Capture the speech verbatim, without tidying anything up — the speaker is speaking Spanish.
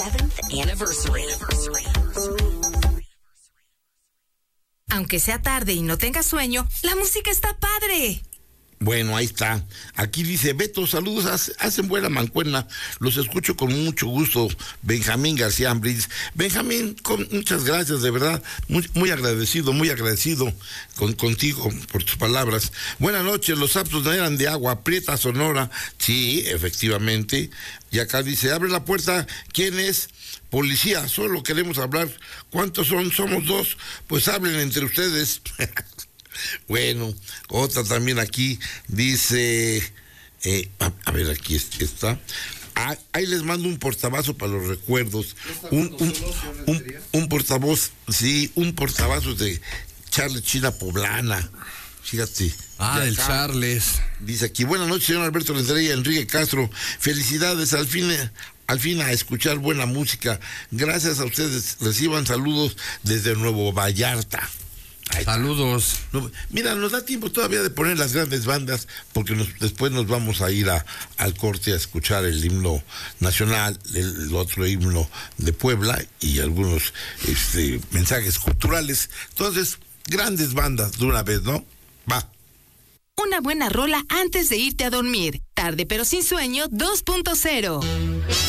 Anniversary. Aunque sea tarde y no tengas sueño, la música está padre. Bueno, ahí está. Aquí dice Beto, saludos, hacen buena mancuerna. Los escucho con mucho gusto. Benjamín García Ambris. Benjamín, con, muchas gracias, de verdad. Muy, muy agradecido, muy agradecido con, contigo por tus palabras. Buenas noches, los sapos no eran de agua, Prieta Sonora. Sí, efectivamente. Y acá dice, abre la puerta, ¿quién es? Policía, solo queremos hablar. ¿Cuántos son? Somos dos. Pues hablen entre ustedes. Bueno, otra también aquí dice, eh, a, a ver, aquí está. Ah, ahí les mando un portavasos para los recuerdos. Un, un, un, un portavoz, sí, un portavasos de Charles China Poblana. Fíjate. Ah, del Charles. Dice aquí, buenas noches, señor Alberto Rentería y Enrique Castro. Felicidades, al fin, al fin a escuchar buena música. Gracias a ustedes. Reciban saludos desde Nuevo Vallarta. Saludos. No, mira, nos da tiempo todavía de poner las grandes bandas, porque nos, después nos vamos a ir a, al corte a escuchar el himno nacional, el, el otro himno de Puebla y algunos este, mensajes culturales. Entonces, grandes bandas de una vez, ¿no? Va. Una buena rola antes de irte a dormir. Tarde pero sin sueño dos punto cero.